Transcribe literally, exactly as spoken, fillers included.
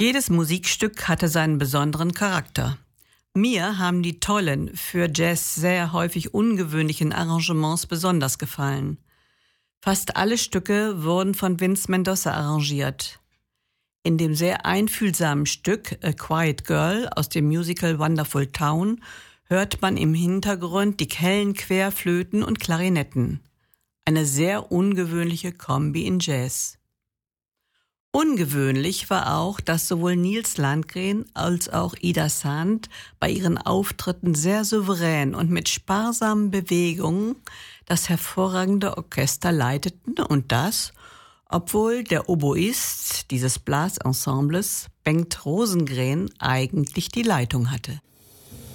Jedes Musikstück hatte seinen besonderen Charakter. Mir haben die tollen, für Jazz sehr häufig ungewöhnlichen Arrangements besonders gefallen. Fast alle Stücke wurden von Vince Mendoza arrangiert. In dem sehr einfühlsamen Stück A Quiet Girl aus dem Musical Wonderful Town hört man im Hintergrund die hellen Querflöten und Klarinetten. Eine sehr ungewöhnliche Kombi in Jazz. Ungewöhnlich war auch, dass sowohl Nils Landgren als auch Ida Sand bei ihren Auftritten sehr souverän und mit sparsamen Bewegungen das hervorragende Orchester leiteten und das, obwohl der Oboist dieses Blasensembles, Bengt Rosengren, eigentlich die Leitung hatte.